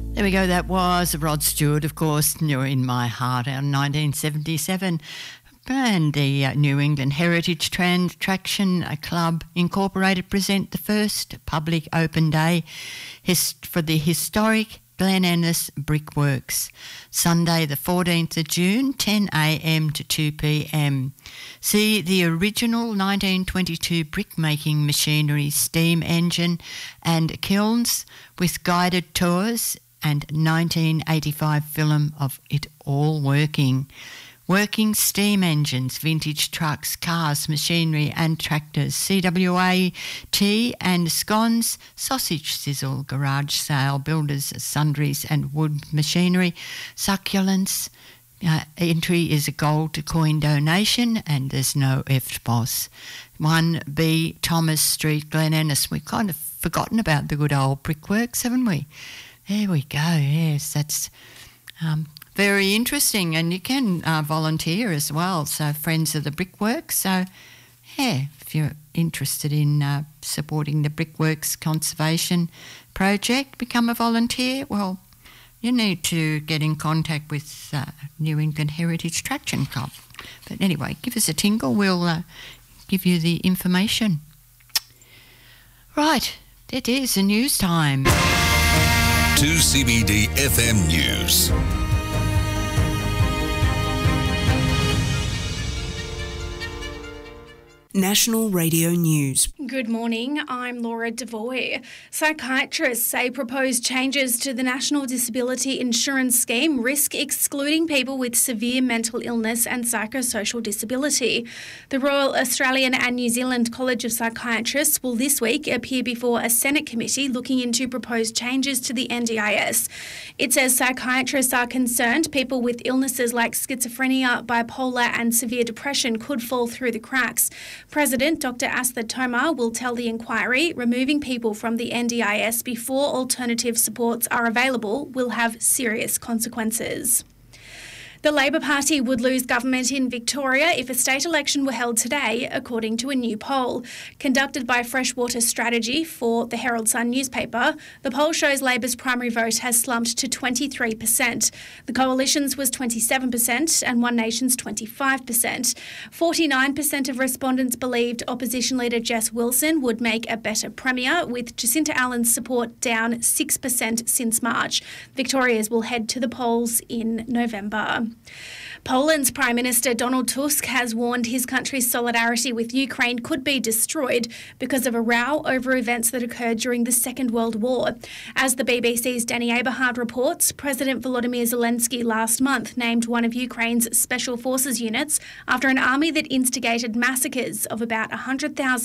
There we go, that was Rod Stewart, of course, You're in My Heart, out in 1977. And the New England Heritage Traction Club Incorporated present the first public open day for the historic Glen Innes Brickworks, Sunday the 14th of June, 10 a.m. to 2 p.m. See the original 1922 brick-making machinery, steam engine and kilns with guided tours and 1985 film of it all working. Working steam engines, vintage trucks, cars, machinery and tractors, CWA and scones, sausage sizzle, garage sale, builders, sundries and wood machinery, succulents. Entry is a gold coin donation and there's no EFTPOS. 1B Thomas Street, Glen Innes. We've kind of forgotten about the good old brickworks, haven't we? There we go, yes, that's... very interesting, and you can volunteer as well, so Friends of the Brickworks. So, yeah, if you're interested in supporting the Brickworks Conservation Project, become a volunteer, well, you need to get in contact with New England Heritage Traction Club. But anyway, give us a tingle, we'll give you the information. Right, it is a news time. 2CBD FM News. National Radio News. Good morning, I'm Laura Devoy. Psychiatrists say proposed changes to the National Disability Insurance Scheme risk excluding people with severe mental illness and psychosocial disability. The Royal Australian and New Zealand College of Psychiatrists will this week appear before a Senate committee looking into proposed changes to the NDIS. It says psychiatrists are concerned people with illnesses like schizophrenia, bipolar and severe depression could fall through the cracks. President Dr. Astha Tomar will tell the inquiry removing people from the NDIS before alternative supports are available will have serious consequences. The Labor Party would lose government in Victoria if a state election were held today, according to a new poll. Conducted by Freshwater Strategy for the Herald Sun newspaper, the poll shows Labor's primary vote has slumped to 23%. The Coalition's was 27% and One Nation's 25%. 49% of respondents believed opposition leader Jess Wilson would make a better premier, with Jacinta Allen's support down 6% since March. Victoria's will head to the polls in November. Poland's Prime Minister Donald Tusk has warned his country's solidarity with Ukraine could be destroyed because of a row over events that occurred during the Second World War. As the BBC's Danny Aberhard reports, President Volodymyr Zelensky last month named one of Ukraine's special forces units after an army that instigated massacres of about 100,000